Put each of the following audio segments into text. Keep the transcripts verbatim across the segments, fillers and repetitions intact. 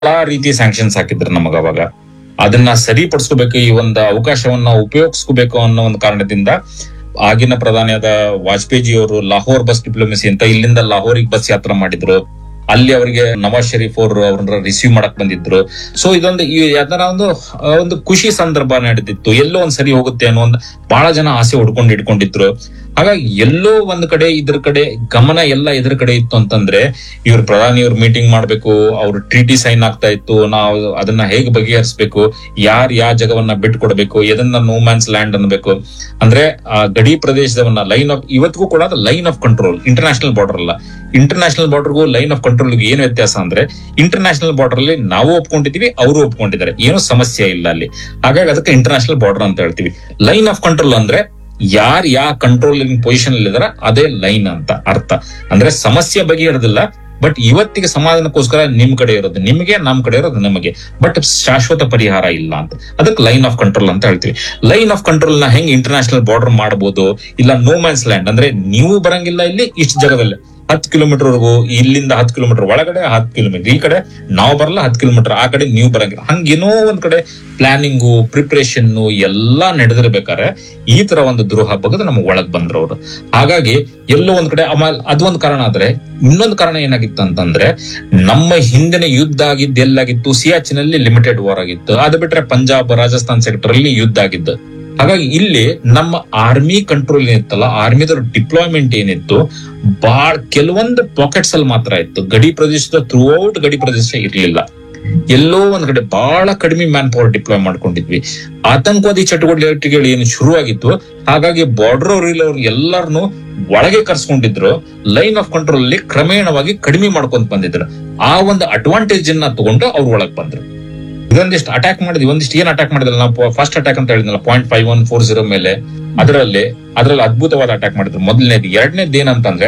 ಎಲ್ಲಾ ರೀತಿಯ ಸ್ಯಾಂಕ್ಷನ್ಸ್ ಹಾಕಿದ್ರು ನಮಗ ಅವಾಗ. ಅದನ್ನ ಸರಿಪಡಿಸ್ಕೋಬೇಕು, ಈ ಒಂದು ಅವಕಾಶವನ್ನ ಉಪಯೋಗಿಸ್ಕೋಬೇಕು ಅನ್ನೋ ಒಂದು ಕಾರಣದಿಂದ ಆಗಿನ ಪ್ರಧಾನಿಯಾದ ವಾಜಪೇಯಿ ಅವರು ಲಾಹೋರ್ ಬಸ್ ಡಿಪ್ಲೊಮೆಸಿ ಅಂತ ಇಲ್ಲಿಂದ ಲಾಹೋರಿಗೆ ಬಸ್ ಯಾತ್ರಾ ಮಾಡಿದ್ರು. ಅಲ್ಲಿ ಅವರಿಗೆ ನವಾಜ್ ಶರೀಫ್ ಅವರು ಅವ್ರನ್ನ ರಿಸೀವ್ ಮಾಡಕ್ ಬಂದಿದ್ರು. ಸೊ ಇದೊಂದು ಯಾವ್ದಾರ ಒಂದು ಒಂದು ಖುಷಿ ಸಂದರ್ಭ ನಡೆದಿತ್ತು. ಎಲ್ಲೋ ಒಂದ್ ಸರಿ ಹೋಗುತ್ತೆ ಅನ್ನೋ ಒಂದು ಬಹಳ ಜನ ಆಸೆ ಹೊಡ್ಕೊಂಡು ಇಟ್ಕೊಂಡಿದ್ರು. ಹಾಗಾಗಿ ಎಲ್ಲೋ ಒಂದ್ ಕಡೆ ಇದ್ರ ಕಡೆ ಗಮನ ಎಲ್ಲ ಇದ್ರ ಕಡೆ ಇತ್ತು ಅಂತಂದ್ರೆ ಇವ್ರ ಪ್ರಧಾನಿ ಇವ್ರ ಮೀಟಿಂಗ್ ಮಾಡ್ಬೇಕು, ಅವ್ರ ಟ್ರೀಟಿ ಸೈನ್ ಆಗ್ತಾ ಇತ್ತು, ನಾವು ಅದನ್ನ ಹೇಗ್ ಬಗೆಹರಿಸಬೇಕು, ಯಾರ್ ಯಾವ ಜಾಗವನ್ನ ಬಿಟ್ಕೊಡ್ಬೇಕು, ಎದನ್ನ ನೋ ಮ್ಯಾನ್ಸ್ ಲ್ಯಾಂಡ್ ಅನ್ಬೇಕು, ಅಂದ್ರೆ ಆ ಗಡಿ ಪ್ರದೇಶದವನ್ನ ಲೈನ್ ಆಫ್ ಇವತ್ತಿಗೂ ಕೂಡ line of control, international border ಅಲ್ಲ. ಇಂಟರ್ನ್ಯಾಷನಲ್ ಬಾರ್ಡರ್ಗೂ ಲೈನ್ ಆಫ್ ಕಂಟ್ರೋಲ್ ಏನ್ ವ್ಯತ್ಯಾಸ ಅಂದ್ರೆ ಇಂಟರ್ನ್ಯಾಷನಲ್ ಬಾರ್ಡರ್ ಅಲ್ಲಿ ನಾವು ಒಪ್ಕೊಂಡಿದೀವಿ, ಅವರು ಒಪ್ಕೊಂಡಿದ್ದಾರೆ, ಏನೂ ಸಮಸ್ಯೆ ಇಲ್ಲ ಅಲ್ಲಿ. ಹಾಗಾಗಿ ಅದಕ್ಕೆ ಇಂಟರ್ನ್ಯಾಷನಲ್ ಬಾರ್ಡರ್ ಅಂತ ಹೇಳ್ತೀವಿ. ಲೈನ್ ಆಫ್ ಕಂಟ್ರೋಲ್ ಅಂದ್ರೆ ಯಾರ್ ಯಾವ ಕಂಟ್ರೋಲಿಂಗ್ ಪೊಸಿಷನ್ ಅಲ್ಲಿ ಇದಾರ ಅದೇ ಲೈನ್ ಅಂತ ಅರ್ಥ. ಅಂದ್ರೆ ಸಮಸ್ಯೆ ಬಗೆಹರಿದಿಲ್ಲ, ಬಟ್ ಇವತ್ತಿಗೆ ಸಮಾಧಾನಕ್ಕೋಸ್ಕರ ನಿಮ್ ಕಡೆ ಇರೋದು ನಿಮ್ಗೆ, ನಮ್ ಕಡೆ ಇರೋದು ನಮಗೆ, ಬಟ್ ಶಾಶ್ವತ ಪರಿಹಾರ ಇಲ್ಲ ಅಂತ. ಅದಕ್ಕೆ ಲೈನ್ ಆಫ್ ಕಂಟ್ರೋಲ್ ಅಂತ ಹೇಳ್ತೀವಿ. ಲೈನ್ ಆಫ್ ಕಂಟ್ರೋಲ್ ನ ಹೆಂಗ್ ಇಂಟರ್ನ್ಯಾಷನಲ್ ಬಾರ್ಡರ್ ಮಾಡಬಹುದು, ಇಲ್ಲ ನೋ ಮ್ಯಾನ್ಸ್ ಲ್ಯಾಂಡ್ ಅಂದ್ರೆ ನೀವು ಬರಂಗಿಲ್ಲ ಇಲ್ಲಿ ಇಷ್ಟು ಜಾಗದಲ್ಲಿ ಹತ್ತು ಕಿಲೋಮೀಟರ್ ವರೆಗೂ, ಇಲ್ಲಿಂದ ಹತ್ತು ಕಿಲೋಮೀಟರ್ ಒಳಗಡೆ ಹತ್ತು ಕಿಲೋಮೀಟರ್ ಈ ಕಡೆ ನಾವು ಬರಲ್ಲ, ಹತ್ತು ಕಿಲೋಮೀಟರ್ ಆ ಕಡೆ ನೀವು ಬರಂಗಿಲ್ಲ. ಹಂಗೇನೋ ಒಂದ್ ಕಡೆ ಪ್ಲಾನಿಂಗು ಪ್ರಿಪ್ರೇಷನ್ ಎಲ್ಲಾ ನಡೆದಿರ್ಬೇಕಾದ್ರೆ ಈ ತರ ಒಂದು ದ್ರೋಹ ಬಗೆದು ನಮ್ಗೆ ಒಳಗ್ ಬಂದ್ರು ಅವರು. ಹಾಗಾಗಿ ಎಲ್ಲೋ ಒಂದ್ ಕಡೆ ಆಮೇಲೆ ಅದೊಂದು ಕಾರಣ. ಆದ್ರೆ ಇನ್ನೊಂದು ಕಾರಣ ಏನಾಗಿತ್ತು ಅಂತಂದ್ರೆ ನಮ್ಮ ಹಿಂದಿನ ಯುದ್ಧ ಆಗಿದ್ದು ಎಲ್ಲಾಗಿತ್ತು, ಸಿಯಾಚಿನಲ್ಲಿ ಲಿಮಿಟೆಡ್ ವಾರ್ ಆಗಿತ್ತು. ಅದು ಬಿಟ್ರೆ ಪಂಜಾಬ್ ರಾಜಸ್ಥಾನ್ ಸೆಕ್ಟರ್ ಅಲ್ಲಿ ಯುದ್ಧ ಆಗಿದ್ದು. ಹಾಗಾಗಿ ಇಲ್ಲಿ ನಮ್ಮ ಆರ್ಮಿ ಕಂಟ್ರೋಲ್ ಏನಿತ್ತಲ್ಲ, ಆರ್ಮಿದವ್ರ ಡಿಪ್ಲಾಯ್ಮೆಂಟ್ ಏನಿತ್ತು ಬಾಳ್ ಕೆಲವೊಂದು ಪಾಕೆಟ್ಸ್ ಅಲ್ಲಿ ಮಾತ್ರ ಇತ್ತು. ಗಡಿ ಪ್ರದೇಶದ ಥ್ರೂ ಔಟ್ ಗಡಿ ಪ್ರದೇಶ ಇರ್ಲಿಲ್ಲ. ಎಲ್ಲೋ ಒಂದ್ ಕಡೆ ಬಹಳ ಕಡಿಮೆ ಮ್ಯಾನ್ ಪವರ್ ಡಿಪ್ಲಾಯ್ ಮಾಡ್ಕೊಂಡಿದ್ವಿ. ಆತಂಕವಾದಿ ಚಟುವಟಿಕೆಗಳು ಏನು ಶುರು ಆಗಿತ್ತು, ಹಾಗಾಗಿ ಬಾರ್ಡರ್ ಅವ್ರು ಎಲ್ಲರನ್ನು ಒಳಗೆ ಕರ್ಸ್ಕೊಂಡಿದ್ರು. ಲೈನ್ ಆಫ್ ಕಂಟ್ರೋಲ್ ಅಲ್ಲಿ ಕ್ರಮೇಣವಾಗಿ ಕಡಿಮೆ ಮಾಡ್ಕೊಂಡ್ ಬಂದಿದ್ರು. ಆ ಒಂದು ಅಡ್ವಾಂಟೇಜ್ ಅನ್ನ ತಗೊಂಡು ಅವ್ರು ಒಳಗ್ ಬಂದ್ರು. ಇದೊಂದಿಷ್ಟು ಅಟ್ಯಾಕ್ ಮಾಡಿದ್ವಿ. ಒಂದಿಷ್ಟು ಏನ್ ಅಟ್ಯಾಕ್ ಮಾಡಿದ್ರಲ್ಲ, ನಾವು ಫಸ್ಟ್ ಅಟ್ಯಾಕ್ ಅಂತ ಹೇಳಿದ್ನಲ್ಲ point five one four zero ಮೇಲೆ, ಅದರಲ್ಲಿ ಅದರಲ್ಲಿ ಅದ್ಭುತವಾದ ಅಟ್ಯಾಕ್ ಮಾಡಿದ್ರು. ಮೊದಲನೇದು. ಎರಡನೇದು ಏನಂತಂದ್ರೆ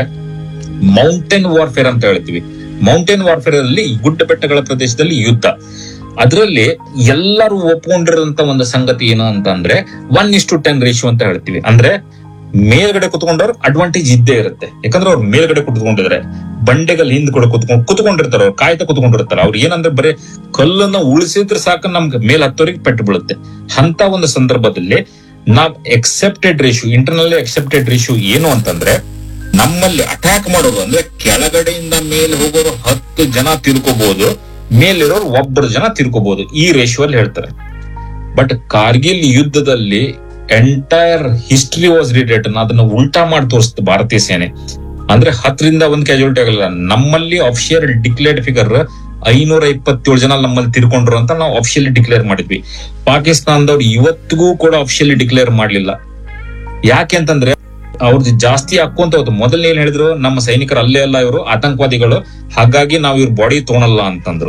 ಮೌಂಟೇನ್ ವಾರ್ಫೇರ್ ಅಂತ ಹೇಳ್ತೀವಿ. ಮೌಂಟೇನ್ ವಾರ್ಫೇರ್ ಅಲ್ಲಿ ಗುಡ್ಡ ಬೆಟ್ಟಗಳ ಪ್ರದೇಶದಲ್ಲಿ ಯುದ್ಧ. ಅದರಲ್ಲಿ ಎಲ್ಲರೂ ಒಪ್ಕೊಂಡಿರೋಂತ ಒಂದು ಸಂಗತಿ ಏನು ಅಂತಂದ್ರೆ one is to ten ratio ಅಂತ ಹೇಳ್ತೀವಿ. ಅಂದ್ರೆ ಮೇಲ್ಗಡೆ ಕುತ್ಕೊಂಡವ್ರು ಅಡ್ವಾಂಟೇಜ್ ಇದ್ದೇ ಇರುತ್ತೆ. ಯಾಕಂದ್ರೆ ಅವ್ರು ಮೇಲ್ಗಡೆ ಕುತ್ಕೊಂಡಿದ್ರೆ ಬಂಡೆಗಲ್ ಹಿಂದ್ ಕೂಡ ಕುತ್ಕೊಂಡು ಕುತ್ಕೊಂಡಿರ್ತಾರೆ, ಅವ್ರು ಕಾಯ್ತಾ ಕುತ್ಕೊಂಡಿರ್ತಾರೆ. ಅವ್ರು ಏನಂದ್ರೆ ಬರೀ ಕಲ್ಲನ್ನ ಉಳಿಸಿದ್ರೆ ಸಾಕು ನಮ್ಗೆ ಮೇಲ್ ಹತ್ತೋರಿಗೆ ಪೆಟ್ಟು ಬೀಳುತ್ತೆ. ಅಂತ ಒಂದು ಸಂದರ್ಭದಲ್ಲಿ ನಾವ್ accepted ratio, internal accepted ratio ಏನು ಅಂತಂದ್ರೆ ನಮ್ಮಲ್ಲಿ ಅಟ್ಯಾಕ್ ಮಾಡೋದು ಅಂದ್ರೆ ಕೆಳಗಡೆಯಿಂದ ಮೇಲೆ ಹೋಗೋರು ಹತ್ತು ಜನ ತಿರ್ಕೋಬಹುದು, ಮೇಲಿರೋರು ಒಬ್ಬರು ಜನ ತಿರ್ಕೋಬಹುದು. ಈ ರೇಷಿಯೋ ಅಲ್ಲಿ ಹೇಳ್ತಾರೆ. ಬಟ್ ಕಾರ್ಗಿಲ್ ಯುದ್ಧದಲ್ಲಿ ಎಂಟೈರ್ ಹಿಸ್ಟ್ರಿ ವಾಸ್ ರಿಟೇಟನ್. ಅದನ್ನ ಉಲ್ಟಾ ಮಾಡಿ ತೋರಿಸ್ತು ಭಾರತೀಯ ಸೇನೆ. ಅಂದ್ರೆ ಹತ್ತರಿಂದ ಒಂದ್ ಕ್ಯಾಜುಯಾಲಿಟಿ ಆಗಲ್ಲ. ನಮ್ಮಲ್ಲಿ ಅಫಿಷಿಯಲ್ ಡಿಕ್ಲೇರ್ಡ್ ಫಿಗರ್ ಐನೂರ ಇಪ್ಪತ್ತೇಳು ಜನ ನಮ್ಮಲ್ಲಿ ತಿರ್ಕೊಂಡ್ರು ಅಂತ ನಾವು ಅಫಿಷಿಯಲಿ ಡಿಕ್ಲೇರ್ ಮಾಡಿದ್ವಿ. ಪಾಕಿಸ್ತಾನದವ್ರು ಇವತ್ತಿಗೂ ಕೂಡ ಅಫಿಷಿಯಲಿ ಡಿಕ್ಲೇರ್ ಮಾಡ್ಲಿಲ್ಲ. ಯಾಕೆ ಅಂತಂದ್ರೆ ಅವ್ರದ್ದು ಜಾಸ್ತಿ ಹಾಕೊಂತ ಹೋದ್ರು. ಮೊದಲನೇ ಏನ್ ಹೇಳಿದ್ರು, ನಮ್ಮ ಸೈನಿಕರು ಅಲ್ಲೇ ಅಲ್ಲ, ಇವರು ಆತಂಕವಾದಿಗಳು, ಹಾಗಾಗಿ ನಾವು ಇವ್ರ ಬಾಡಿ ತಗೊಳಲ್ಲ ಅಂತಂದ್ರು.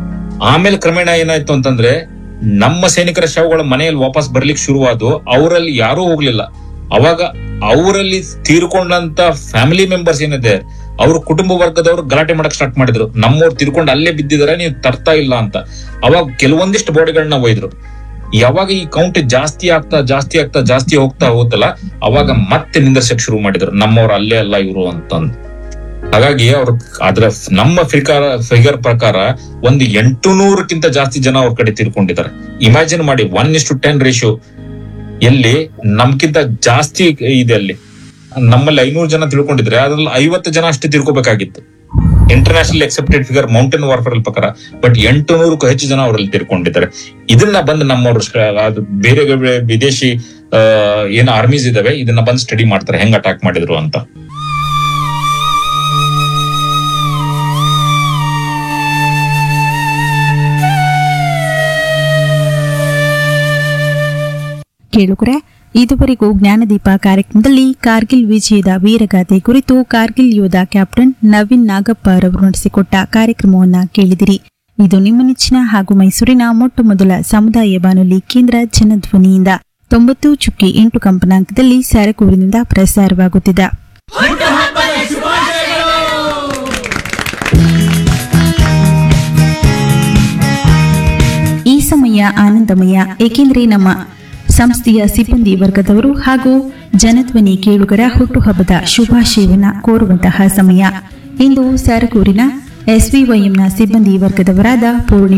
ಆಮೇಲೆ ಕ್ರಮೇಣ ಏನಾಯ್ತು ಅಂತಂದ್ರೆ ನಮ್ಮ ಸೈನಿಕರ ಶವಗಳ ಮನೆಯಲ್ಲಿ ವಾಪಸ್ ಬರ್ಲಿಕ್ಕೆ ಶುರುವಾದವು. ಅವರಲ್ಲಿ ಯಾರೂ ಹೋಗ್ಲಿಲ್ಲ. ಅವಾಗ ಅವರಲ್ಲಿ ತೀರ್ಕೊಂಡಂತ ಫ್ಯಾಮಿಲಿ ಮೆಂಬರ್ಸ್ ಏನಿದೆ ಅವ್ರ ಕುಟುಂಬ ವರ್ಗದವರು ಗಲಾಟೆ ಮಾಡಕ್ ಸ್ಟಾರ್ಟ್ ಮಾಡಿದ್ರು. ನಮ್ಮವ್ರು ತೀರ್ಕೊಂಡು ಅಲ್ಲೇ ಬಿದ್ದಿದಾರೆ, ನೀವು ತರ್ತಾ ಇಲ್ಲ ಅಂತ. ಅವಾಗ ಕೆಲವೊಂದಿಷ್ಟು ಬಾಡಿಗಳನ್ನ ಒಯ್ದ್ರು. ಯಾವಾಗ ಈ ಕೌಂಟ್ ಜಾಸ್ತಿ ಆಗ್ತಾ ಜಾಸ್ತಿ ಆಗ್ತಾ ಜಾಸ್ತಿ ಹೋಗ್ತಾ ಹೋಗ್ತಲ್ಲ, ಅವಾಗ ಮತ್ತೆ ನಿಂದರ್ಸಕ್ ಶುರು ಮಾಡಿದ್ರು, ನಮ್ಮವ್ರು ಅಲ್ಲೇ ಅಲ್ಲ ಇವರು ಅಂತಂದು. ಹಾಗಾಗಿ ಅವ್ರ ಅದ್ರ ನಮ್ಮ ಫಿಗರ್ ಫಿಗರ್ ಪ್ರಕಾರ ಒಂದು ಎಂಟು ನೂರಕ್ಕಿಂತ ಜಾಸ್ತಿ ಜನ ಅವ್ರ ಕಡೆ ತೀರ್ಕೊಂಡಿದ್ದಾರೆ. ಇಮ್ಯಾಜಿನ್ ಮಾಡಿ, one is to ten ratio ಎಲ್ಲಿ ನಮ್ಗಿಂತ ಜಾಸ್ತಿ ಇದೆ. ಅಲ್ಲಿ ನಮ್ಮಲ್ಲಿ ಐನೂರು ಜನ ತಿಳ್ಕೊಂಡಿದ್ರೆ ಅದ್ರಲ್ಲಿ ಐವತ್ತು ಜನ ಅಷ್ಟೇ ತಿಳ್ಕೊಬೇಕಾಗಿತ್ತು international accepted figure mountain warfare ಪ್ರಕಾರ. ಬಟ್ ಎಂಟು ನೂರಕ್ಕೂ ಹೆಚ್ಚು ಜನ ಅವರಲ್ಲಿ ತಿಳ್ಕೊಂಡಿದ್ದಾರೆ. ಇದನ್ನ ಬಂದು ನಮ್ಮವ್ರು ಅದು ಬೇರೆ ವಿದೇಶಿ ಅಹ್ ಏನ್ ಆರ್ಮೀಸ್ ಇದಾವೆ ಇದನ್ನ ಬಂದು ಸ್ಟಡಿ ಮಾಡ್ತಾರೆ, ಹೆಂಗ್ ಅಟ್ಯಾಕ್ ಮಾಡಿದ್ರು ಅಂತ. ಕೇಳುಗರೆ, ಇದುವರೆಗೂ ಜ್ಞಾನದೀಪ ಕಾರ್ಯಕ್ರಮದಲ್ಲಿ ಕಾರ್ಗಿಲ್ ವಿಜಯದ ವೀರಗಾಥೆ ಕುರಿತು ಕಾರ್ಗಿಲ್ ಯೋಧ ಕ್ಯಾಪ್ಟನ್ ನವೀನ್ ನಾಗಪ್ಪ ರವರು ನಡೆಸಿಕೊಟ್ಟ ಕಾರ್ಯಕ್ರಮವನ್ನು ಕೇಳಿದಿರಿ. ಇದು ನಿಮ್ಮ ನೆಚ್ಚಿನ ಹಾಗೂ ಮೈಸೂರಿನ ಮೊಟ್ಟ ಮೊದಲ ಸಮುದಾಯ ಬಾನುಲಿ ಕೇಂದ್ರ ಜನಧ್ವನಿಯಿಂದ ತೊಂಬತ್ತು ಚುಕ್ಕಿ ಎಂಟು ಕಂಪನಾಂಕದಲ್ಲಿ ಸರಕೂರಿನಿಂದ ಪ್ರಸಾರವಾಗುತ್ತಿದೆ. ಈ ಸಮಯ ಆನಂದಮಯ, ಏಕೆಂದರೆ ನಮ್ಮ ಸಂಸ್ಥೆಯ ಸಿಬ್ಬಂದಿ ವರ್ಗದವರು ಹಾಗೂ ಜನಧ್ವನಿ ಕೇಳುಗರ ಹುಟ್ಟುಹಬ್ಬದ ಶುಭಾಶಯವನ್ನ ಕೋರುವಂತಹ ಸಮಯ. ಇಂದು ಸರಗೂರಿನ ಎಸ್ವಿವೈಎಂನ ಸಿಬ್ಬಂದಿ ವರ್ಗದವರಾದ ಪೂರ್ಣಿಮಾ